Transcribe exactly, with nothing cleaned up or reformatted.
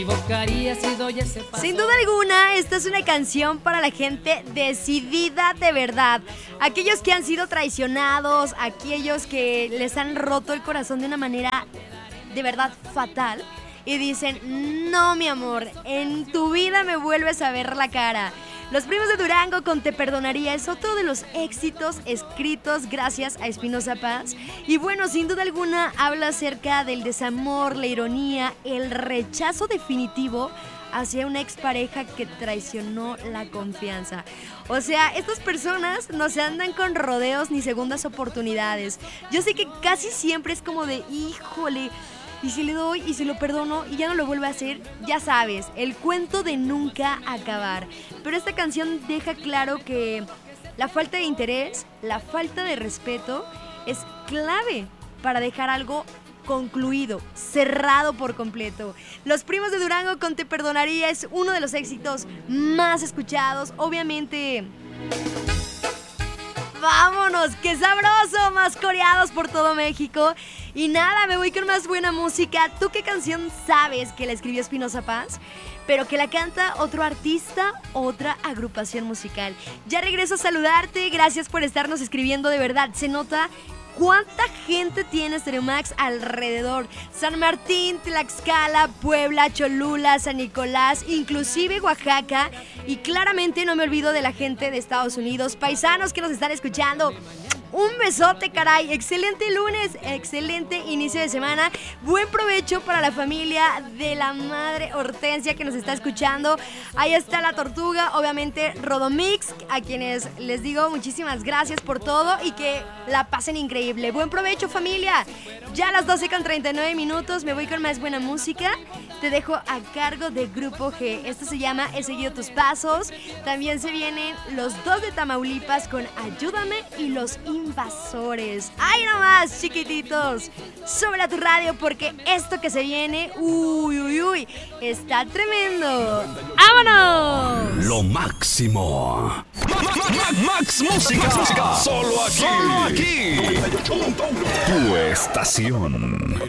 Sin duda alguna, esta es una canción para la gente decidida de verdad. Aquellos que han sido traicionados, aquellos que les han roto el corazón de una manera de verdad fatal y dicen, no mi amor, en tu vida me vuelves a ver la cara. Los Primos de Durango con Te Perdonaría es otro de los éxitos escritos gracias a Espinoza Paz. Y bueno, sin duda alguna habla acerca del desamor, la ironía, el rechazo definitivo hacia una expareja que traicionó la confianza. O sea, estas personas no se andan con rodeos ni segundas oportunidades. Yo sé que casi siempre es como de, híjole, y si le doy y si lo perdono y ya no lo vuelve a hacer, ya sabes, el cuento de nunca acabar. Pero esta canción deja claro que la falta de interés, la falta de respeto es clave para dejar algo concluido, cerrado por completo. Los Primos de Durango con Te Perdonaría es uno de los éxitos más escuchados, obviamente. ¡Vámonos! ¡Qué sabroso! Más coreados por todo México. Y nada, me voy con más buena música. ¿Tú qué canción sabes que la escribió Espinoza Paz, pero que la canta otro artista, otra agrupación musical? Ya regreso a saludarte. Gracias por estarnos escribiendo, de verdad. Se nota ¿cuánta gente tiene Stereo Max alrededor? San Martín, Tlaxcala, Puebla, Cholula, San Nicolás, inclusive Oaxaca. Y claramente no me olvido de la gente de Estados Unidos, paisanos que nos están escuchando. Un besote, caray. Excelente lunes, excelente inicio de semana. Buen provecho para la familia de la madre Hortensia que nos está escuchando. Ahí está la Tortuga, obviamente Rodomix, a quienes les digo muchísimas gracias por todo y que la pasen increíble. Buen provecho, familia. Ya a las doce con treinta y nueve minutos me voy con más buena música. Te dejo a cargo de Grupo G. Esto se llama He seguido tus pasos. También se vienen los dos de Tamaulipas con Ayúdame y los Invasores. ¡Ay, nomás, chiquititos! Sobre a tu radio porque esto que se viene, uy, uy, uy, está tremendo. ¡Vámonos! Lo máximo. Max Música. Solo aquí. Solo aquí. Tu estación.